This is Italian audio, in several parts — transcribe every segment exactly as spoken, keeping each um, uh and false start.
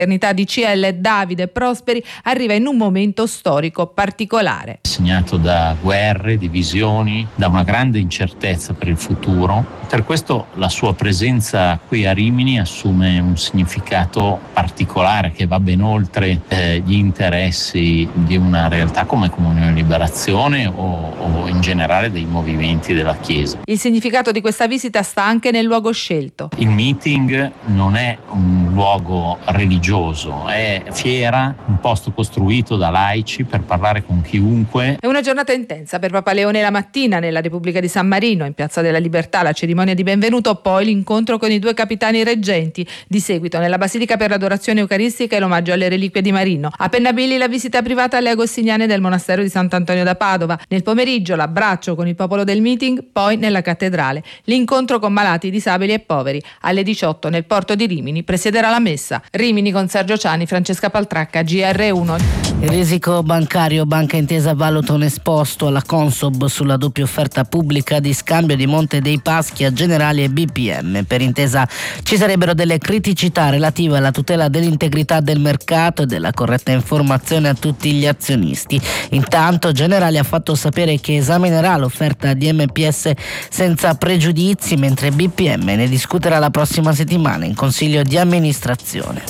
maternità di C L Davide Prosperi arriva in un momento storico particolare. Segnato da guerre, divisioni, da una grande incertezza per il futuro. Per questo la sua presenza qui a Rimini assume un significato particolare che va ben oltre eh, gli interessi di una realtà come Comunione e Liberazione o, o in generale dei movimenti della Chiesa. Il significato di questa visita sta anche nel luogo scelto. Il meeting non è un luogo religioso, è fiera, un posto costruito da laici per parlare con chiunque. È una giornata intensa per Papa Leone la mattina nella Repubblica di San Marino, in Piazza della Libertà, la cerimonia di benvenuto, poi l'incontro con i due capitani reggenti, di seguito nella Basilica per l'adorazione eucaristica e l'omaggio alle reliquie di Marino. A Pennabilli la visita privata alle agostiniane del monastero di Sant'Antonio da Padova. Nel pomeriggio l'abbraccio con il popolo del meeting, poi nella cattedrale l'incontro con malati, disabili e poveri. Alle diciotto nel porto di Rimini presiederà la messa. Rimini con Sergio Ciani, Francesca Paltracca, G R uno. Il risico bancario. Banca Intesa valuta un esposto alla Consob sulla doppia offerta pubblica di scambio di Monte dei Paschi a Generali e B P M. Per Intesa ci sarebbero delle criticità relative alla tutela dell'integrità del mercato e della corretta informazione a tutti gli azionisti. Intanto Generali ha fatto sapere che esaminerà l'offerta di M P S senza pregiudizi, mentre B P M ne discuterà la prossima settimana in Consiglio di amministrazione.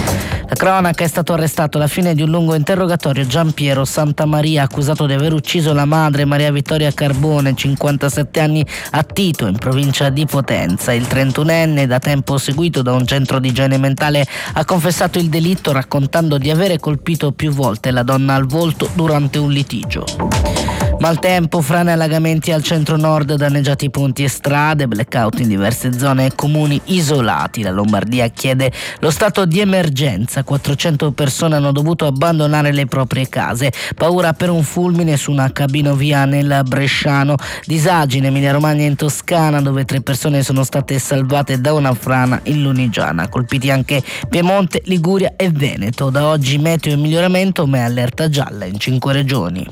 La cronaca: è stato arrestato alla fine di un lungo interrogatorio Giampiero Santamaria, accusato di aver ucciso la madre Maria Vittoria Carbone, cinquantasette anni, a Tito, in provincia di Potenza. Il trentunenne, da tempo seguito da un centro di igiene mentale, ha confessato il delitto raccontando di avere colpito più volte la donna al volto durante un litigio. Maltempo, frane e allagamenti al centro-nord, danneggiati ponti e strade, blackout in diverse zone e comuni isolati. La Lombardia chiede lo stato di emergenza. quattrocento persone hanno dovuto abbandonare le proprie case. Paura per un fulmine su una cabinovia nel Bresciano. Disagi in Emilia-Romagna e in Toscana, dove tre persone sono state salvate da una frana in Lunigiana. Colpiti anche Piemonte, Liguria e Veneto. Da oggi meteo in miglioramento, ma è allerta gialla in cinque regioni.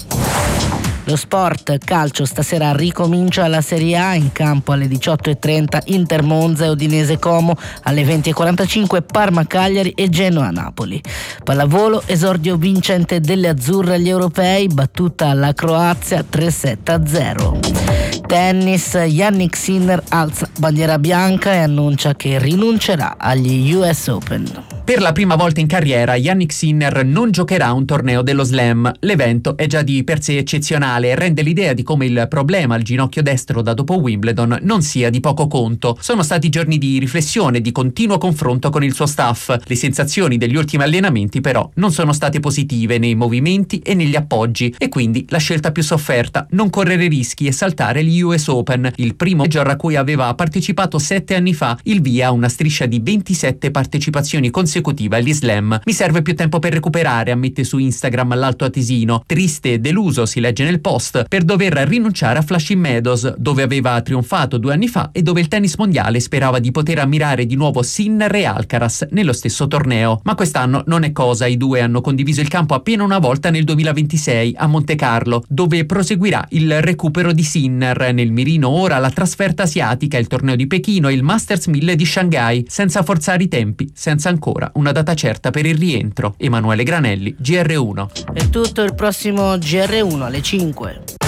Lo sport, calcio, stasera ricomincia la Serie A. In campo alle diciotto e trenta Inter Monza e Udinese Como, alle venti e quarantacinque Parma Cagliari e Genoa Napoli. Pallavolo, esordio vincente delle azzurre agli europei, battuta la Croazia tre sette a zero. Tennis, Jannik Sinner alza bandiera bianca e annuncia che rinuncerà agli U S Open. Per la prima volta in carriera Jannik Sinner non giocherà un torneo dello Slam. L'evento è già di per sé eccezionale e rende l'idea di come il problema al ginocchio destro da dopo Wimbledon non sia di poco conto. Sono stati giorni di riflessione e di continuo confronto con il suo staff. Le sensazioni degli ultimi allenamenti però non sono state positive nei movimenti e negli appoggi, e quindi la scelta più sofferta: non correre rischi e saltare gli U S Open, il primo major a cui aveva partecipato sette anni fa, il via a una striscia di ventisette partecipazioni consecutive agli Slam. Mi serve più tempo per recuperare, ammette su Instagram l'alto atesino. Triste e deluso, si legge nel post, per dover rinunciare a Flushing Meadows, dove aveva trionfato due anni fa e dove il tennis mondiale sperava di poter ammirare di nuovo Sinner e Alcaraz nello stesso torneo. Ma quest'anno non è cosa. I due hanno condiviso il campo appena una volta nel duemilaventisei a Monte Carlo, dove proseguirà il recupero di Sinner. Nel mirino ora la trasferta asiatica, il torneo di Pechino e il Masters mille di Shanghai, senza forzare i tempi, senza ancora una data certa per il rientro. Emanuele Granelli, G R uno. È tutto, il prossimo G R uno alle cinque.